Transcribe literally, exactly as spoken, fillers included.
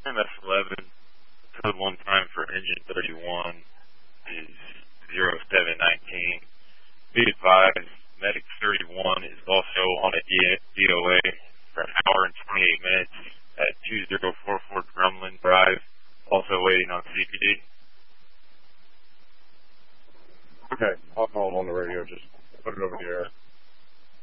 M S eleven, code one time for engine thirty-one is zero seven nineteen. Be advised, Medic thirty-one is also on a D O A for an hour and twenty-eight minutes at two zero four four Drumlin Drive, also waiting on C P D. Okay, I'll call him on the radio, just put it over the air.